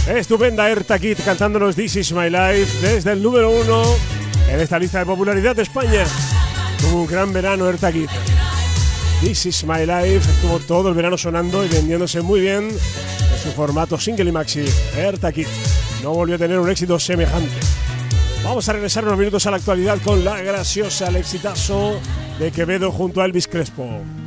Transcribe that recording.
Estupenda Erta Kitt cantándonos This Is My Life desde el número 1 en esta lista de popularidad de España. Tuvo un gran verano Erta Kitt. This Is My Life estuvo todo el verano sonando y vendiéndose muy bien en su formato single y maxi. Erta Kitt no volvió a tener un éxito semejante. Vamos a regresar unos minutos a la actualidad con la graciosa, el exitazo de Quevedo junto a Elvis Crespo.